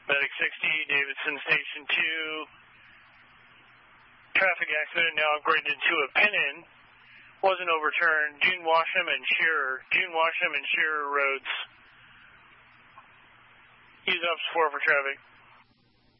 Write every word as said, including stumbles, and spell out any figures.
Medic sixty, Davidson Station two. Traffic accident now upgraded to a pin-in. Wasn't overturned. June Washam and Shearer. June Washam and Shearer roads. Use up four for traffic.